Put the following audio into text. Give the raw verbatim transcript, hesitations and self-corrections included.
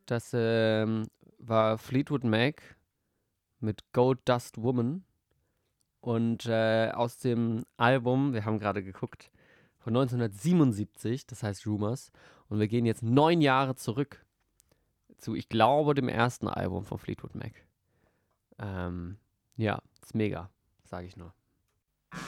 Das ähm, war Fleetwood Mac mit Gold Dust Woman. Und äh, aus dem Album, wir haben gerade geguckt, von neunzehnhundertsiebenundsiebzig, das heißt Rumors. Und wir gehen jetzt neun Jahre zurück zu, ich glaube, dem ersten Album von Fleetwood Mac. Ähm, ja, ist mega, sage ich nur.